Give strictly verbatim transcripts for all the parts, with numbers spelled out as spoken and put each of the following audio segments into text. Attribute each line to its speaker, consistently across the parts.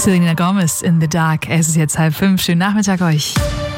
Speaker 1: Selena Gomez in the Dark. Es ist jetzt halb fünf. Schönen Nachmittag euch.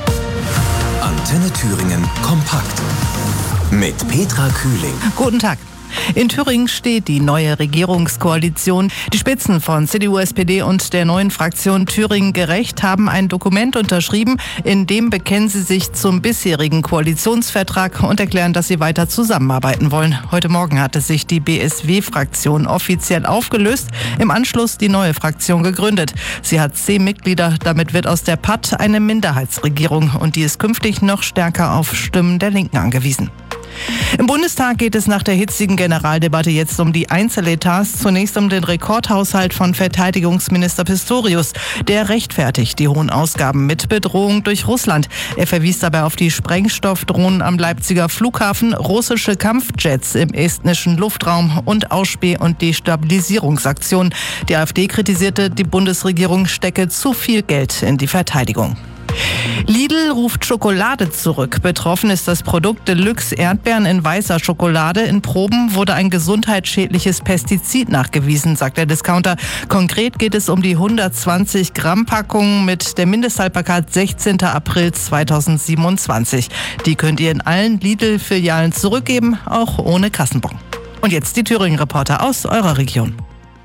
Speaker 2: Antenne Thüringen kompakt mit Petra Kühling.
Speaker 3: Guten Tag. In Thüringen steht die neue Regierungskoalition. Die Spitzen von C D U, S P D und der neuen Fraktion Thüringen Gerecht haben ein Dokument unterschrieben, in dem bekennen sie sich zum bisherigen Koalitionsvertrag und erklären, dass sie weiter zusammenarbeiten wollen. Heute Morgen hatte sich die B S W-Fraktion offiziell aufgelöst, im Anschluss die neue Fraktion gegründet. Sie hat zehn Mitglieder, damit wird aus der P A T eine Minderheitsregierung und die ist künftig noch stärker auf Stimmen der Linken angewiesen. Im Bundestag geht es nach der hitzigen Generaldebatte jetzt um die Einzeletats. Zunächst um den Rekordhaushalt von Verteidigungsminister Pistorius. Der rechtfertigt die hohen Ausgaben mit Bedrohung durch Russland. Er verwies dabei auf die Sprengstoffdrohnen am Leipziger Flughafen, russische Kampfjets im estnischen Luftraum und Ausspäh- und Destabilisierungsaktionen. Die AfD kritisierte, die Bundesregierung stecke zu viel Geld in die Verteidigung. Lidl ruft Schokolade zurück. Betroffen ist das Produkt Deluxe Erdbeeren in weißer Schokolade. In Proben wurde ein gesundheitsschädliches Pestizid nachgewiesen, sagt der Discounter. Konkret geht es um die hundertzwanzig Gramm Packung mit der Mindesthaltbarkeit sechzehnten April zweitausendsiebenundzwanzig. Die könnt ihr in allen Lidl-Filialen zurückgeben, auch ohne Kassenbon. Und jetzt die Thüringen-Reporter aus eurer Region.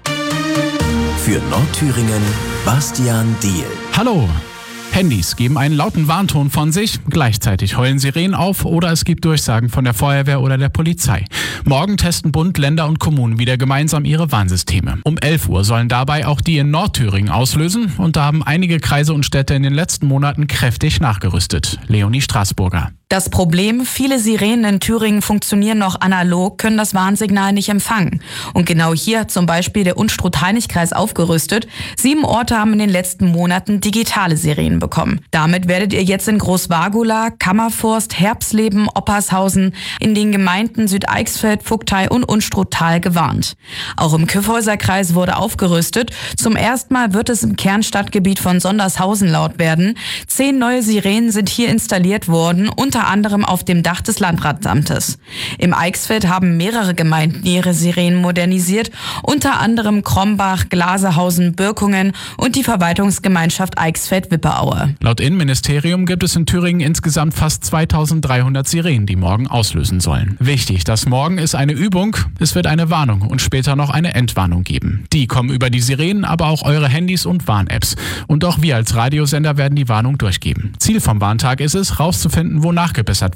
Speaker 2: Für Nordthüringen Bastian Diehl.
Speaker 4: Hallo! Handys geben einen lauten Warnton von sich, gleichzeitig heulen Sirenen auf oder es gibt Durchsagen von der Feuerwehr oder der Polizei. Morgen testen Bund, Länder und Kommunen wieder gemeinsam ihre Warnsysteme. Um elf Uhr sollen dabei auch die in Nordthüringen auslösen und da haben einige Kreise und Städte in den letzten Monaten kräftig nachgerüstet. Leonie Straßburger.
Speaker 5: Das Problem, viele Sirenen in Thüringen funktionieren noch analog, können das Warnsignal nicht empfangen. Und genau hier hat zum Beispiel der Unstrut-Hainich-Kreis aufgerüstet. Sieben Orte haben in den letzten Monaten digitale Sirenen bekommen. Damit werdet ihr jetzt in Großwargula, Kammerforst, Herbsleben, Oppershausen, in den Gemeinden Südeichsfeld, Vogtei und Unstruttal gewarnt. Auch im Kyffhäuser-Kreis wurde aufgerüstet. Zum ersten Mal wird es im Kernstadtgebiet von Sondershausen laut werden. Zehn neue Sirenen sind hier installiert worden, unter unter anderem auf dem Dach des Landratsamtes. Im Eichsfeld haben mehrere Gemeinden ihre Sirenen modernisiert, unter anderem Krombach, Glasehausen, Birkungen und die Verwaltungsgemeinschaft Eichsfeld-Wippeaue.
Speaker 4: Laut Innenministerium gibt es in Thüringen insgesamt fast zweitausenddreihundert Sirenen, die morgen auslösen sollen. Wichtig, das morgen ist eine Übung, es wird eine Warnung und später noch eine Entwarnung geben. Die kommen über die Sirenen, aber auch eure Handys und Warn-Apps. Und auch wir als Radiosender werden die Warnung durchgeben. Ziel vom Warntag ist es, rauszufinden, wonach gebessert